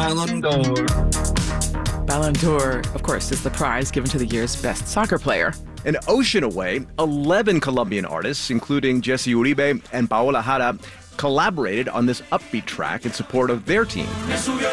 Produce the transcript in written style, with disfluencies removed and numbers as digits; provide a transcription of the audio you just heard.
Ballon d'Or. Ballon d'Or, of course, is the prize given to the year's best soccer player. An ocean away, 11 Colombian artists, including Jesse Uribe and Paola Jara, collaborated on this upbeat track in support of their team.